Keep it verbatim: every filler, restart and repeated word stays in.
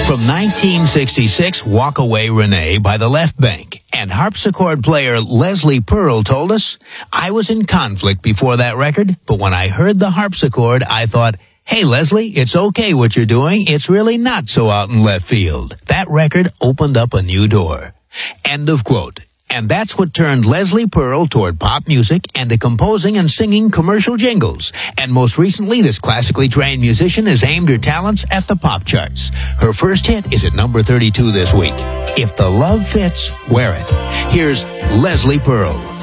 From nineteen sixty-six, Walk Away Renee by the Left Bank. And harpsichord player Leslie Pearl told us, I was in conflict before that record, but when I heard the harpsichord, I thought, hey, Leslie, it's okay what you're doing. It's really not so out in left field. That record opened up a new door. End of quote. And that's what turned Leslie Pearl toward pop music and to composing and singing commercial jingles. And most recently, this classically trained musician has aimed her talents at the pop charts. Her first hit is at number thirty-two this week. If the love fits, wear it. Here's Leslie Pearl.